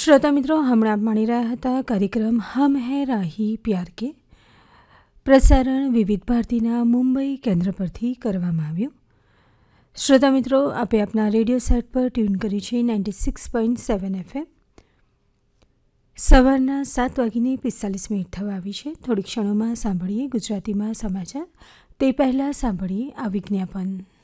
શ્રોતા મિત્રો, હમણાં માણી રહ્યા હતા કાર્યક્રમ હમ હૈ રાહી પ્યાર કે. પ્રસારણ વિવિધ ભારતીના મુંબઈ કેન્દ્ર પરથી કરવામાં આવ્યું. શ્રોતા મિત્રો, આપે આપના રેડિયો સેટ પર ટ્યુન કરી છે 96.7 FM. સવારના 7:45 થવા આવી છે. થોડી ક્ષણોમાં સાંભળીએ ગુજરાતીમાં સમાચાર. તે પહેલાં સાંભળીએ આ વિજ્ઞાપન.